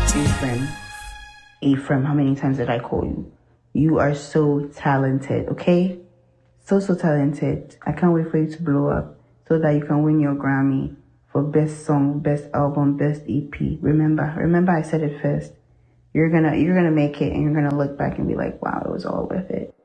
Ephraim. Ephraim, how many times did I call you? You are so talented, okay? So talented. I can't wait for you to blow up so that you can win your Grammy for best song, best album, best EP. Remember I said it first. You're gonna make it and you're gonna look back and be like, wow, it was all worth it.